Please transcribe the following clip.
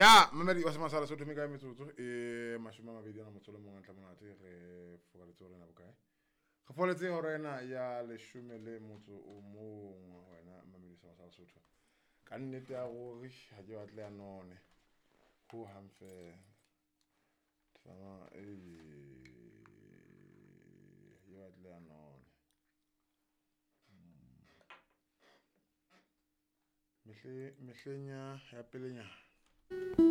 Ya, mamedi wa semasala so thomeka metsotso mashome a mabedi a motso le mongwe tla monate re fokaletse gore na bokae go foletse gore ena ya leshome le motso o mong wena mamedi semasala sotho ka nnete ya gore ha ke batle ya none ho hamfe tsama ya batle ya none mehlenya ya pelenya